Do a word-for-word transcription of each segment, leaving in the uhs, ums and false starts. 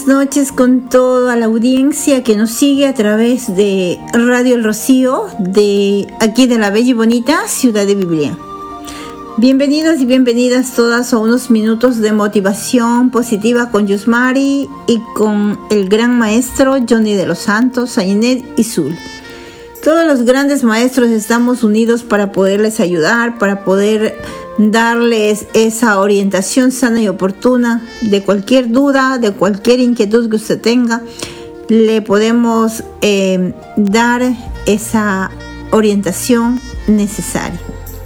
noches con toda la audiencia que nos sigue a través de Radio El Rocío, de aquí de la bella y bonita ciudad de Biblia. Bienvenidos y bienvenidas todas a unos minutos de motivación positiva con Yusmari y con el gran maestro Johnny de los Santos, Ainet y Zul. Todos los grandes maestros estamos unidos para poderles ayudar, para poder darles esa orientación sana y oportuna de cualquier duda, de cualquier inquietud que usted tenga. Le podemos eh, dar esa orientación necesaria.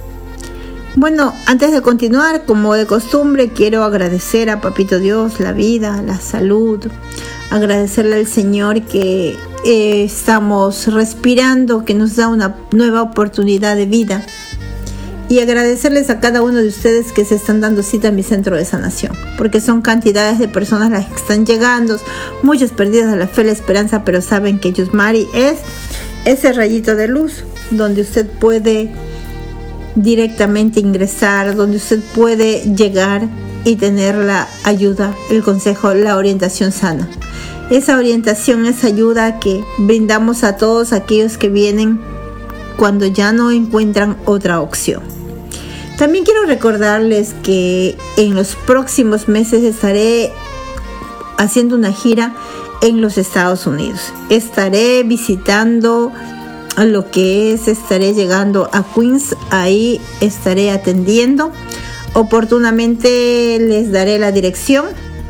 Bueno, antes de continuar, como de costumbre, quiero agradecer a Papito Dios la vida, la salud, agradecerle al Señor que eh, estamos respirando, que nos da una nueva oportunidad de vida, y agradecerles a cada uno de ustedes que se están dando cita a mi centro de sanación, porque son cantidades de personas las que están llegando, muchas perdidas de la fe, la esperanza, pero saben que Yusmari es ese rayito de luz donde usted puede directamente ingresar, donde usted puede llegar y tener la ayuda, el consejo, la orientación sana. Esa orientación, esa ayuda que brindamos a todos aquellos que vienen cuando ya no encuentran otra opción. También quiero recordarles que en los próximos meses estaré haciendo una gira en los Estados Unidos. Estaré visitando lo que es, estaré llegando a Queens, ahí estaré atendiendo. Oportunamente les daré la dirección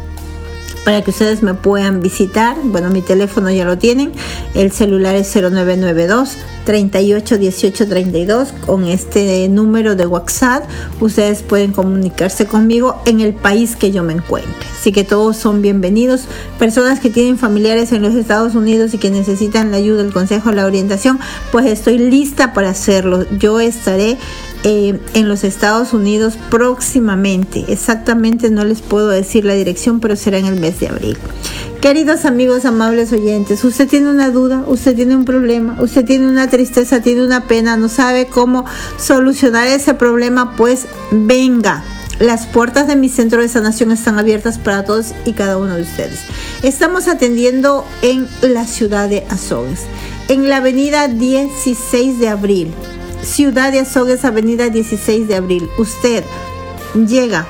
para que ustedes me puedan visitar. Bueno, mi teléfono ya lo tienen, el celular es cero nueve nueve dos, treinta y ocho, dieciocho, treinta y dos. Con este número de WhatsApp ustedes pueden comunicarse conmigo en el país que yo me encuentre. Así que todos son bienvenidos. Personas que tienen familiares en los Estados Unidos y que necesitan la ayuda, el consejo, la orientación, pues estoy lista para hacerlo. Yo estaré Eh, en los Estados Unidos próximamente. Exactamente no les puedo decir la dirección, pero será en el mes de abril. Queridos amigos, amables oyentes, usted tiene una duda, usted tiene un problema, usted tiene una tristeza, tiene una pena, no sabe cómo solucionar ese problema, pues venga. Las puertas de mi centro de sanación están abiertas para todos y cada uno de ustedes. Estamos atendiendo en la ciudad de Azogues, en la avenida dieciséis de abril. Ciudad de Azogues, avenida dieciséis de abril. Usted llega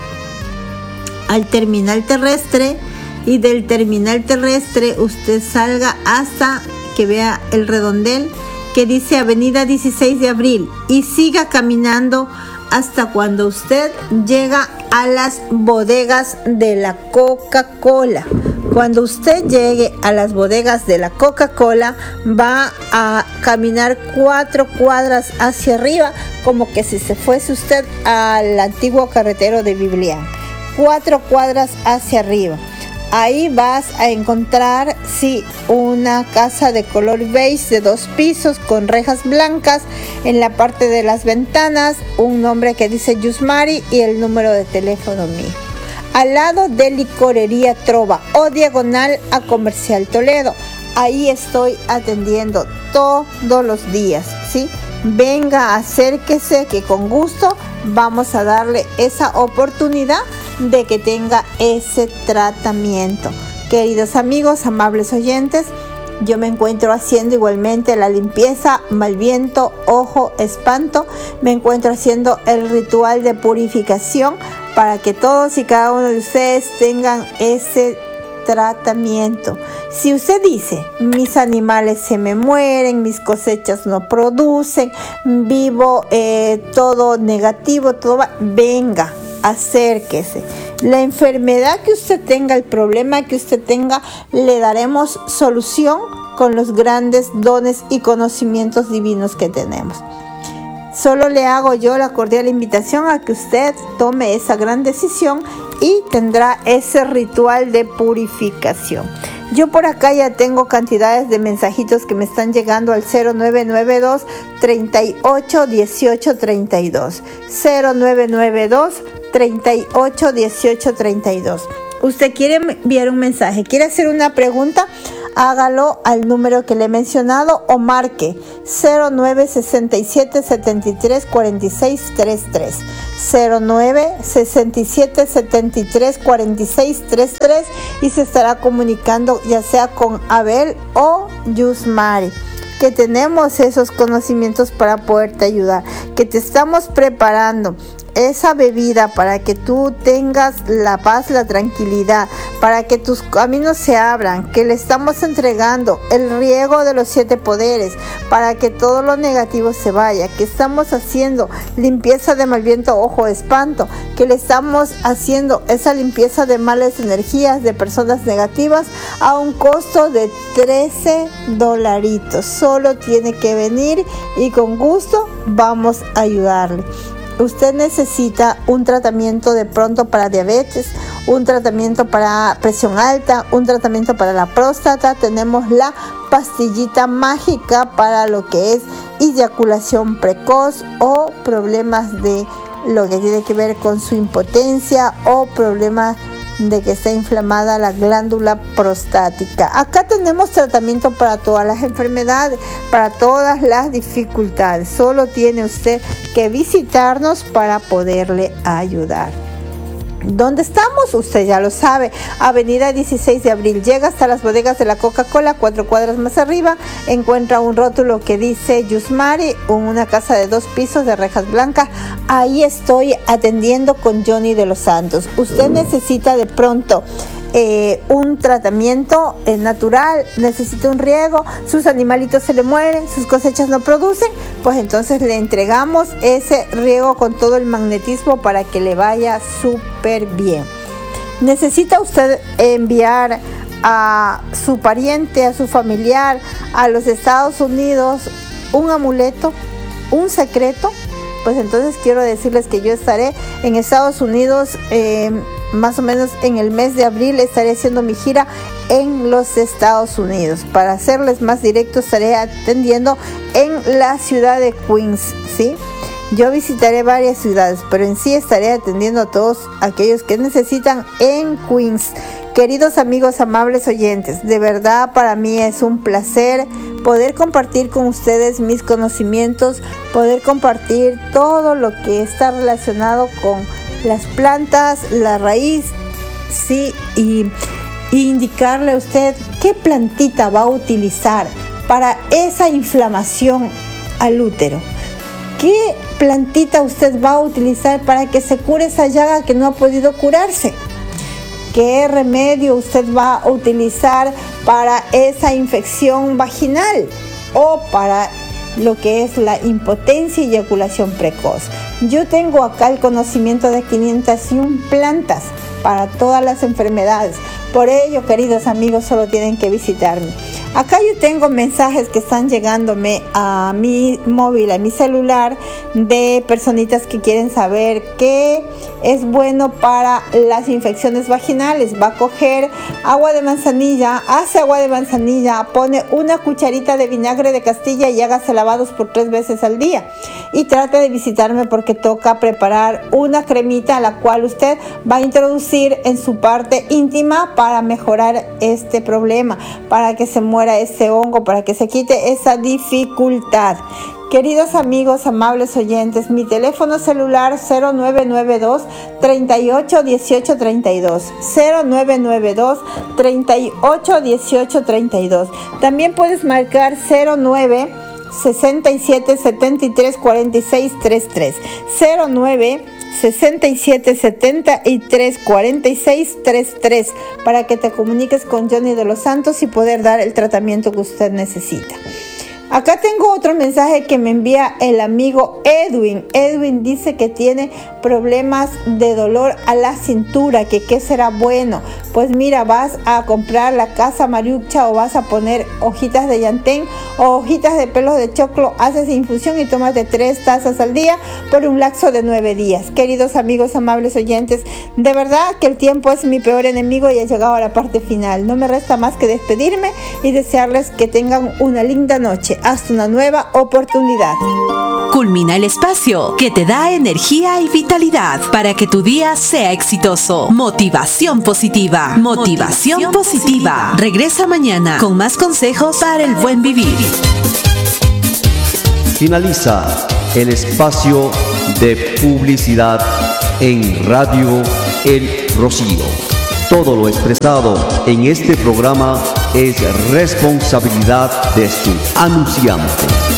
al terminal terrestre y del terminal terrestre usted salga hasta que vea el redondel que dice avenida dieciséis de abril y siga caminando hasta cuando usted llega a las bodegas de la Coca-Cola. Cuando usted llegue a las bodegas de la Coca-Cola, va a caminar cuatro cuadras hacia arriba, como que si se fuese usted al antiguo carretero de Biblián. Cuatro cuadras hacia arriba. Ahí vas a encontrar, sí, una casa de color beige de dos pisos con rejas blancas. En la parte de las ventanas, un nombre que dice Yusmari y el número de teléfono mío. Al lado de Licorería Trova o diagonal a Comercial Toledo. Ahí estoy atendiendo todos los días, ¿sí? Venga, acérquese, que con gusto vamos a darle esa oportunidad de que tenga ese tratamiento. Queridos amigos, amables oyentes, yo me encuentro haciendo igualmente la limpieza, mal viento, ojo, espanto. Me encuentro haciendo el ritual de purificación para que todos y cada uno de ustedes tengan ese tratamiento. Si usted dice, mis animales se me mueren, mis cosechas no producen, vivo eh, todo negativo, todo va, venga, acérquese. La enfermedad que usted tenga, el problema que usted tenga, le daremos solución con los grandes dones y conocimientos divinos que tenemos. Solo le hago yo la cordial invitación a que usted tome esa gran decisión y tendrá ese ritual de purificación. Yo por acá ya tengo cantidades de mensajitos que me están llegando al cero nueve nueve dos, treinta y ocho, dieciocho, treinta y dos. cero nueve nueve dos, treinta y ocho, dieciocho, treinta y dos. Usted quiere enviar un mensaje, quiere hacer una pregunta, hágalo al número que le he mencionado o marque cero nueve sesenta y siete setenta y tres cuarenta y seis treinta y tres, cero nueve sesenta y siete setenta y tres cuarenta y seis treinta y tres y se estará comunicando ya sea con Abel o Yusmari, que tenemos esos conocimientos para poderte ayudar, que te estamos preparando esa bebida para que tú tengas la paz, la tranquilidad, para que tus caminos se abran, que le estamos entregando el riego de los siete poderes para que todo lo negativo se vaya, que estamos haciendo limpieza de mal viento, ojo, espanto, que le estamos haciendo esa limpieza de malas energías, de personas negativas a un costo de trece dolaritos. Solo tiene que venir y con gusto vamos a ayudarle. Usted necesita un tratamiento de pronto para diabetes, un tratamiento para presión alta, un tratamiento para la próstata. Tenemos la pastillita mágica para lo que es eyaculación precoz o problemas de lo que tiene que ver con su impotencia o problemas de que está inflamada la glándula prostática. Acá tenemos tratamiento para todas las enfermedades, para todas las dificultades. Solo tiene usted que visitarnos para poderle ayudar. ¿Dónde estamos? Usted ya lo sabe. Avenida dieciséis de abril. Llega hasta las bodegas de la Coca-Cola, cuatro cuadras más arriba. Encuentra un rótulo que dice Yusmari, una casa de dos pisos de rejas blancas. Ahí estoy atendiendo con Johnny de los Santos. Usted necesita de pronto Eh, un tratamiento eh, natural, necesita un riego, sus animalitos se le mueren, sus cosechas no producen, pues entonces le entregamos ese riego con todo el magnetismo para que le vaya súper bien. Necesita usted enviar a su pariente, a su familiar, a los Estados Unidos, un amuleto, un secreto, pues entonces quiero decirles que yo estaré en Estados Unidos eh, más o menos en el mes de abril. Estaré haciendo mi gira en los Estados Unidos. Para hacerles más directo, estaré atendiendo en la ciudad de Queens, ¿sí? Yo visitaré varias ciudades, pero en sí estaré atendiendo a todos aquellos que necesitan en Queens. Queridos amigos, amables oyentes, de verdad para mí es un placer poder compartir con ustedes mis conocimientos, poder compartir todo lo que está relacionado con las plantas, la raíz, sí, y, y indicarle a usted qué plantita va a utilizar para esa inflamación al útero. ¿Qué plantita usted va a utilizar para que se cure esa llaga que no ha podido curarse? ¿Qué remedio usted va a utilizar para esa infección vaginal o para lo que es la impotencia y eyaculación precoz? Yo tengo acá el conocimiento de quinientas y una plantas para todas las enfermedades. Por ello, queridos amigos, solo tienen que visitarme. Acá yo tengo mensajes que están llegándome a mi móvil, a mi celular, de personitas que quieren saber qué es bueno para las infecciones vaginales. Va a coger agua de manzanilla, hace agua de manzanilla, pone una cucharita de vinagre de Castilla y hágase lavados por tres veces al día. Y trate de visitarme porque toca preparar una cremita a la cual usted va a introducir en su parte íntima para mejorar este problema, para que se muera ese hongo, para que se quite esa dificultad. Queridos amigos, amables oyentes, mi teléfono celular cero nueve nueve dos, treinta y ocho, dieciocho, treinta y dos, cero nueve nueve dos, treinta y ocho, dieciocho, treinta y dos. También puedes marcar cero nueve sesenta y siete setenta y tres cuarenta y seis treinta y tres, cero nueve sesenta y siete setenta y tres cuarenta y seis treinta y tres para que te comuniques con Johnny de los Santos y poder dar el tratamiento que usted necesita. Acá tengo otro mensaje que me envía el amigo Edwin. Edwin dice que tiene problemas de dolor a la cintura, que qué será bueno. Pues mira, vas a comprar la casa mariucha o vas a poner hojitas de llantén o hojitas de pelos de choclo, haces infusión y tomas de tres tazas al día por un lapso de nueve días. Queridos amigos, amables oyentes, de verdad que el tiempo es mi peor enemigo y he llegado a la parte final. No me resta más que despedirme y desearles que tengan una linda noche. Hasta una nueva oportunidad. culmina el espacio que te da energía y vitalidad para que tu día sea exitoso. Motivación positiva. Motivación, Motivación positiva. positiva. Regresa mañana con más consejos para el buen vivir. Finaliza el espacio de publicidad en Radio El Rocío. Todo lo expresado en este programa es responsabilidad de su anunciante.